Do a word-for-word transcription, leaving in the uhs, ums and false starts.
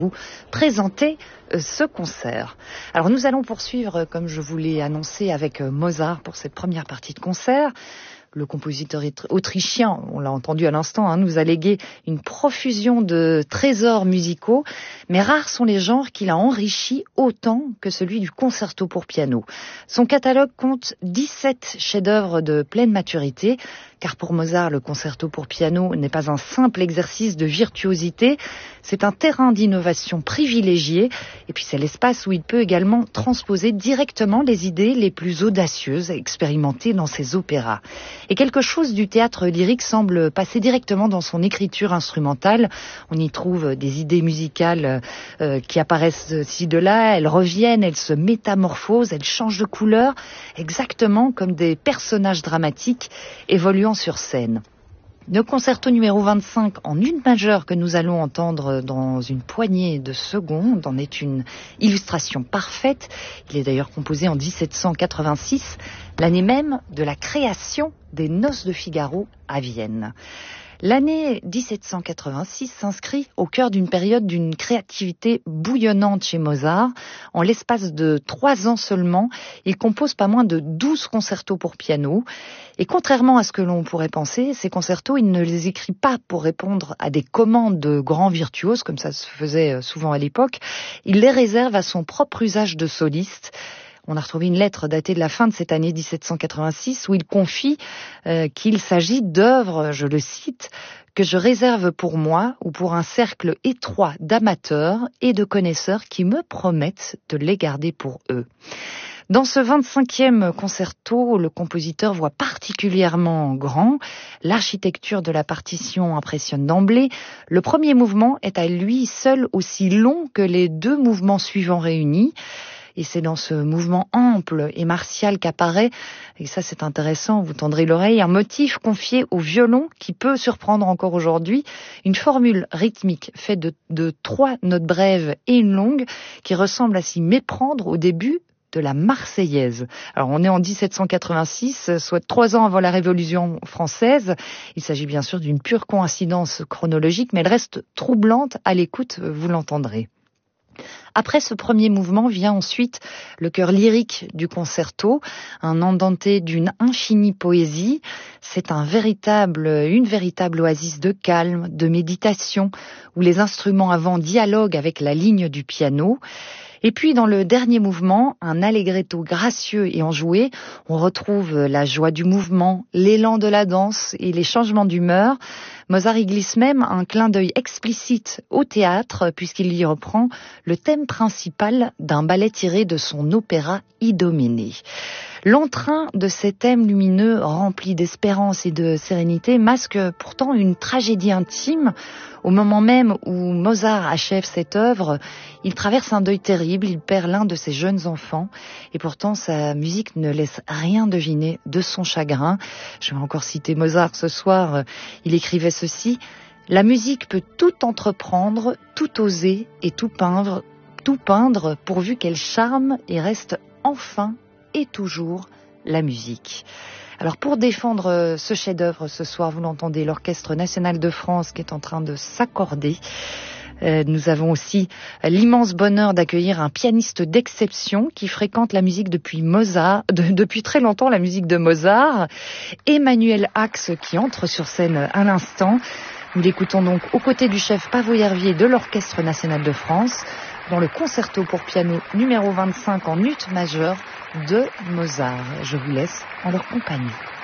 vous présenter ce concert. Alors nous allons poursuivre, comme je vous l'ai annoncé, avec Mozart pour cette première partie de concert. Le compositeur autrichien, on l'a entendu à l'instant, hein, nous a légué une profusion de trésors musicaux, mais rares sont les genres qu'il a enrichis autant que celui du concerto pour piano. Son catalogue compte dix-sept chefs-d'œuvre de pleine maturité, car pour Mozart, le concerto pour piano n'est pas un simple exercice de virtuosité, c'est un terrain d'innovation privilégié, et puis c'est l'espace où il peut également transposer directement les idées les plus audacieuses expérimentées dans ses opéras. Et quelque chose du théâtre lyrique semble passer directement dans son écriture instrumentale. On y trouve des idées musicales euh, qui apparaissent ci de là, elles reviennent, elles se métamorphosent, elles changent de couleur, exactement comme des personnages dramatiques évoluant sur scène. Le concerto numéro vingt-cinq en une majeure que nous allons entendre dans une poignée de secondes en est une illustration parfaite. Il est d'ailleurs composé en dix-sept cent quatre-vingt-six, l'année même de la création des Noces de Figaro à Vienne. L'année dix-sept cent quatre-vingt-six s'inscrit au cœur d'une période d'une créativité bouillonnante chez Mozart. En l'espace de trois ans seulement, il compose pas moins de douze concertos pour piano. Et contrairement à ce que l'on pourrait penser, ces concertos, il ne les écrit pas pour répondre à des commandes de grands virtuoses, comme ça se faisait souvent à l'époque. Il les réserve à son propre usage de soliste. On a retrouvé une lettre datée de la fin de cette année dix-sept cent quatre-vingt-six où il confie euh, qu'il s'agit d'œuvres, je le cite, que je réserve pour moi ou pour un cercle étroit d'amateurs et de connaisseurs qui me promettent de les garder pour eux. Dans ce vingt-cinquième concerto, le compositeur voit particulièrement grand. L'architecture de la partition impressionne d'emblée. Le premier mouvement est à lui seul aussi long que les deux mouvements suivants réunis. Et c'est dans ce mouvement ample et martial qu'apparaît, et ça c'est intéressant, vous tendrez l'oreille, un motif confié au violon qui peut surprendre encore aujourd'hui, une formule rythmique faite de, de trois notes brèves et une longue qui ressemble à s'y méprendre au début de la Marseillaise. Alors on est en dix-sept cent quatre-vingt-six, soit trois ans avant la Révolution française. Il s'agit bien sûr d'une pure coïncidence chronologique, mais elle reste troublante à l'écoute, vous l'entendrez. Après ce premier mouvement vient ensuite le cœur lyrique du concerto, un andante d'une infinie poésie. C'est un véritable, une véritable oasis de calme, de méditation, où les instruments avant dialoguent avec la ligne du piano. Et puis dans le dernier mouvement, un allegretto gracieux et enjoué, on retrouve la joie du mouvement, l'élan de la danse et les changements d'humeur. Mozart y glisse même un clin d'œil explicite au théâtre puisqu'il y reprend le thème principal d'un ballet tiré de son opéra Idoménée. L'entrain de ces thèmes lumineux remplis d'espérance et de sérénité masque pourtant une tragédie intime. Au moment même où Mozart achève cette œuvre, il traverse un deuil terrible, il perd l'un de ses jeunes enfants et pourtant sa musique ne laisse rien deviner de son chagrin. Je vais encore citer Mozart ce soir, il écrivait ceci: « La musique peut tout entreprendre, tout oser et tout peindre, tout peindre pourvu qu'elle charme et reste enfin et toujours la musique. » Alors pour défendre ce chef-d'œuvre ce soir, vous l'entendez, l'Orchestre National de France qui est en train de s'accorder. Euh, nous avons aussi l'immense bonheur d'accueillir un pianiste d'exception qui fréquente la musique depuis Mozart, de, depuis très longtemps la musique de Mozart, Emmanuel Ax qui entre sur scène à l'instant. Nous l'écoutons donc aux côtés du chef Paveau Hervier de l'Orchestre National de France dans le concerto pour piano numéro vingt-cinq en ut majeure de Mozart. Je vous laisse en leur compagnie.